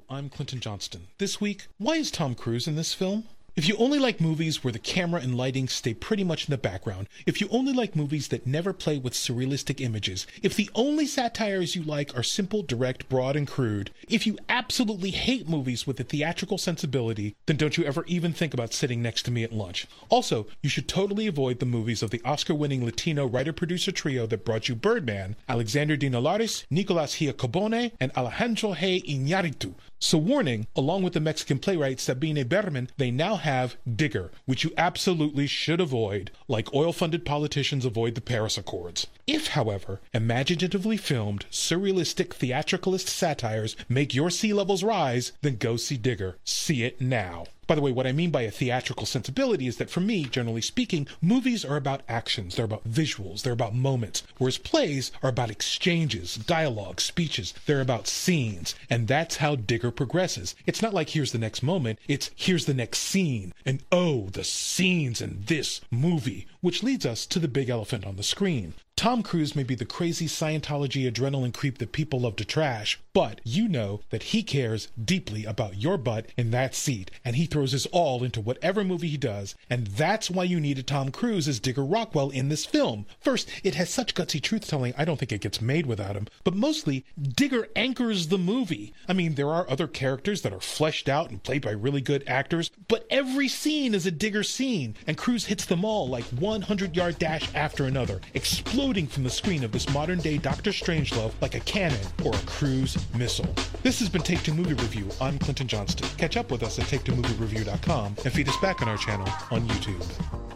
I'm Clinton Johnston. This week, why is Tom Cruise in this film? If you only like movies where the camera and lighting stay pretty much in the background, if you only like movies that never play with surrealistic images, if the only satires you like are simple, direct, broad, and crude, if you absolutely hate movies with a theatrical sensibility, then don't you ever even think about sitting next to me at lunch. Also, you should totally avoid the movies of the Oscar-winning Latino writer-producer trio that brought you Birdman, Alexander Dinolaris, Nicolas Giacobone, and Alejandro G. Iñárritu. So warning, along with the Mexican playwright Sabine Berman, they now have Digger, which you absolutely should avoid, like oil-funded politicians avoid the Paris Accords. If, however, imaginatively filmed, surrealistic theatricalist satires make your sea levels rise, then go see Digger. See it now. By the way, what I mean by a theatrical sensibility is that for me, generally speaking, movies are about actions, they're about visuals, they're about moments, whereas plays are about exchanges, dialogue, speeches, they're about scenes, and that's how Digger progresses. It's not like here's the next moment, it's here's the next scene, and oh, the scenes in this movie, which leads us to the big elephant on the screen. Tom Cruise may be the crazy Scientology adrenaline creep that people love to trash, but you know that he cares deeply about your butt in that seat, and he throws his all into whatever movie he does, and that's why you needed Tom Cruise as Digger Rockwell in this film. First, it has such gutsy truth-telling, I don't think it gets made without him, but mostly, Digger anchors the movie. I mean, there are other characters that are fleshed out and played by really good actors, but every scene is a Digger scene, and Cruise hits them all like 100-yard dash after another, exploding from the screen of this modern-day Dr. Strangelove like a cannon or a cruise missile. This has been Take Two Movie Review. I'm Clinton Johnston. Catch up with us at take2moviereview.com and feed us back on our channel on YouTube.